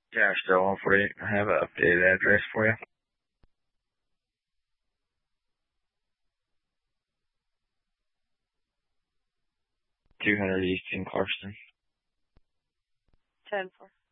Yeah, still on for you. I have an updated address for you. 200 East in Clarkston. 10-4.